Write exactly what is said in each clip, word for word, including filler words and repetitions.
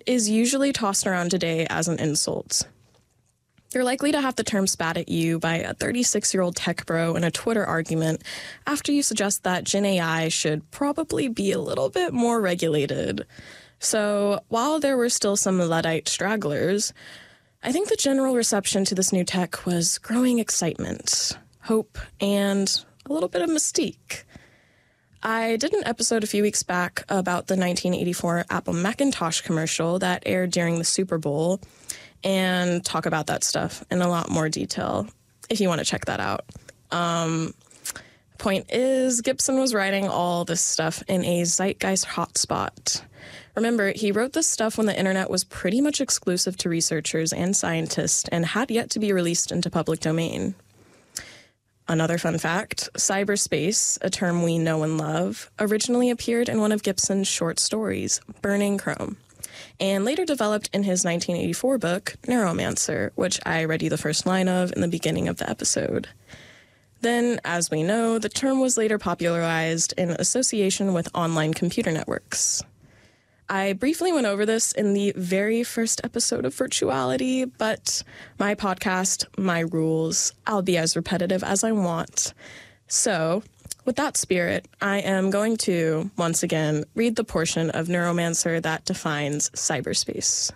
is usually tossed around today as an insult. You're likely to have the term spat at you by a thirty-six-year-old tech bro in a Twitter argument after you suggest that Gen A I should probably be a little bit more regulated. So while there were still some Luddite stragglers, I think the general reception to this new tech was growing excitement, hope, and a little bit of mystique. I did an episode a few weeks back about the nineteen eighty-four Apple Macintosh commercial that aired during the Super Bowl, and talk about that stuff in a lot more detail if you want to check that out. Um, point is, Gibson was writing all this stuff in a zeitgeist hotspot. Remember, he wrote this stuff when the internet was pretty much exclusive to researchers and scientists and had yet to be released into public domain. Another fun fact, cyberspace, a term we know and love, originally appeared in one of Gibson's short stories, Burning Chrome, and later developed in his nineteen eighty-four book, Neuromancer, which I read you the first line of in the beginning of the episode. Then, as we know, the term was later popularized in association with online computer networks. I briefly went over this in the very first episode of Virtuality, but my podcast, my rules, I'll be as repetitive as I want. So, with that spirit, I am going to, once again, read the portion of Neuromancer that defines cyberspace.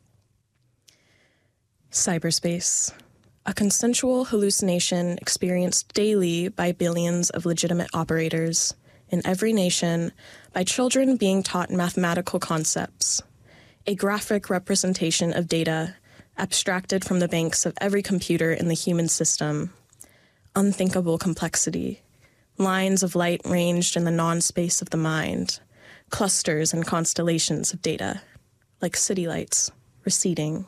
Cyberspace. A consensual hallucination experienced daily by billions of legitimate operators in every nation, by children being taught mathematical concepts, a graphic representation of data abstracted from the banks of every computer in the human system, unthinkable complexity, lines of light ranged in the non-space of the mind, clusters and constellations of data, like city lights receding.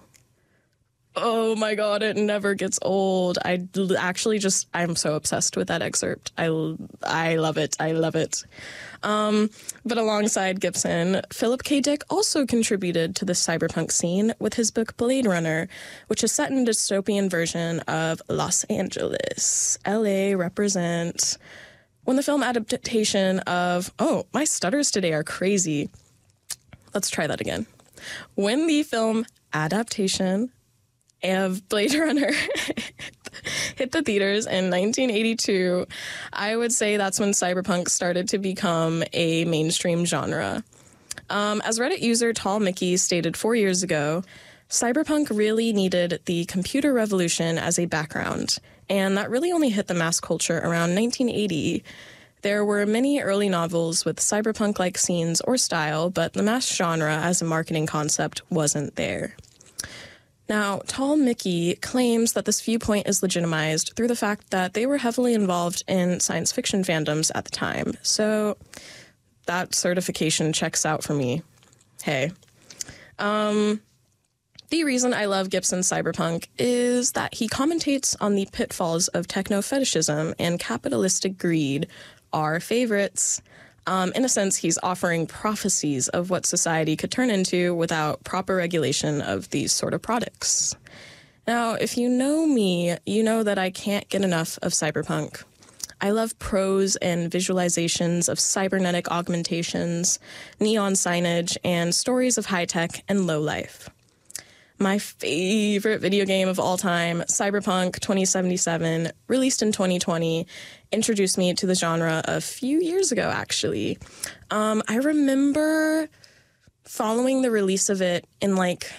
Oh my god, it never gets old. I actually just, I'm so obsessed with that excerpt. I, I love it. I love it. Um, but alongside Gibson, Philip K. Dick also contributed to the cyberpunk scene with his book Blade Runner, which is set in a dystopian version of Los Angeles. L A represent. When the film adaptation of, oh, my stutters today are crazy. Let's try that again. When the film adaptation of Blade Runner hit the theaters in nineteen eighty-two, I would say that's when cyberpunk started to become a mainstream genre. Um, as Reddit user Tall Mickey stated four years ago, cyberpunk really needed the computer revolution as a background, and that really only hit the mass culture around nineteen eighty. There were many early novels with cyberpunk-like scenes or style, but the mass genre as a marketing concept wasn't there. Now, Tall Mickey claims that this viewpoint is legitimized through the fact that they were heavily involved in science fiction fandoms at the time, so that certification checks out for me. Hey. Um, the reason I love Gibson's cyberpunk is that he commentates on the pitfalls of techno-fetishism and capitalistic greed, our favorites. Um, in a sense, he's offering prophecies of what society could turn into without proper regulation of these sort of products. Now, if you know me, you know that I can't get enough of cyberpunk. I love prose and visualizations of cybernetic augmentations, neon signage, and stories of high-tech and low-life. My favorite video game of all time, Cyberpunk twenty seventy-seven, released in twenty twenty, introduced me to the genre a few years ago, actually. Um, I remember following the release of it in, like,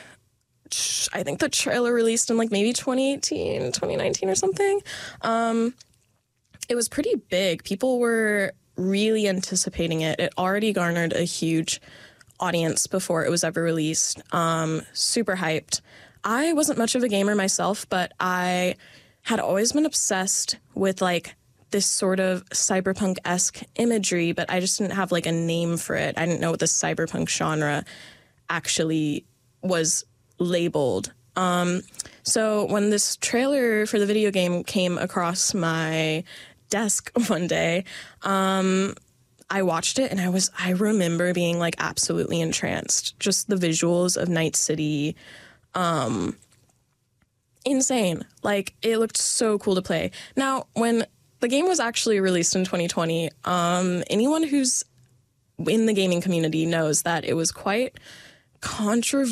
I think the trailer released in, like, maybe twenty eighteen, twenty nineteen or something. Um, it was pretty big. People were really anticipating it. It already garnered a huge audience before it was ever released. Um, super hyped. I wasn't much of a gamer myself, but I had always been obsessed with, like, this sort of cyberpunk-esque imagery, but I just didn't have, like, a name for it. I didn't know what the cyberpunk genre actually was labeled. Um, so when this trailer for the video game came across my desk one day, um, I watched it and I was, I remember being, like, absolutely entranced. Just the visuals of Night City, um, insane. Like, it looked so cool to play. Now, when the game was actually released in twenty twenty, um, anyone who's in the gaming community knows that it was quite controversial